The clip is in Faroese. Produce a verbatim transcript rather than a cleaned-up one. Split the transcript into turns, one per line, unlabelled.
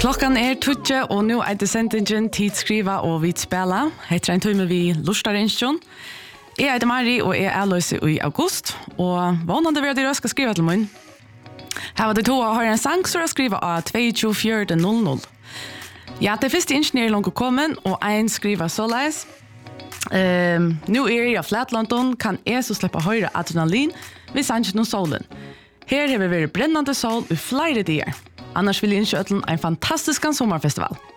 Klockan är tutje och nu är det sentingen tidskriva och vi spela. Heter en timme vi lustar instjon. Jag heter Marie och är Alois i august och vanande vi det ska skriva till mig. Här var det två har en sang så jag skriva av två fyra noll noll. Ja, det första ingenjör långt kommen och en skriva så läs. Ehm nu är jag Flatlandon kan är så släppa höra adrenalin vid sanchen och solen. Här har vi varit brännande sol i flera dagar. Annars vill jag önska en fantastisk sommarfestival.